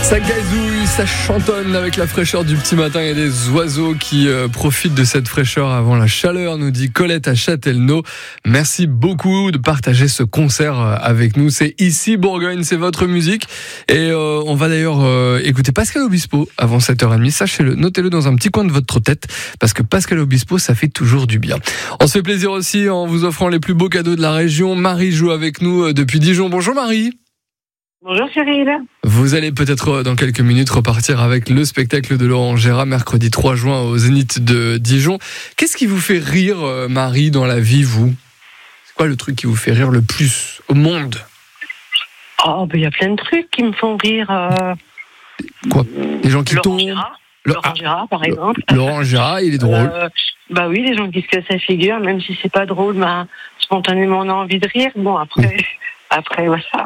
Ça gazouille, ça chantonne avec la fraîcheur du petit matin. Il y a des oiseaux qui profitent de cette fraîcheur avant la chaleur, nous dit Colette à Châtellerault. Merci beaucoup de partager ce concert avec nous. C'est ici Bourgogne, c'est votre musique. Et on va d'ailleurs écouter Pascal Obispo avant 7h30. Sachez-le, notez-le dans un petit coin de votre tête, parce que Pascal Obispo, ça fait toujours du bien. On se fait plaisir aussi en vous offrant les plus beaux cadeaux de la région. Marie joue avec nous depuis Dijon. Bonjour Marie. Bonjour Cyril. Vous allez peut-être dans quelques minutes repartir avec le spectacle de Laurent Gérard, mercredi 3 juin au Zénith de Dijon. Qu'est-ce qui vous fait rire, Marie, dans la vie, vous ? C'est quoi le truc qui vous fait rire le plus au monde ? Oh, il y a plein de trucs qui me font rire. Quoi ? Les gens qui Laurent tombent Gérard. Laurent Gérard, par exemple. Laurent Gérard, il est drôle. Bah oui, les gens qui se cassent la figure, même si c'est pas drôle, spontanément on a envie de rire. Bon, après voilà.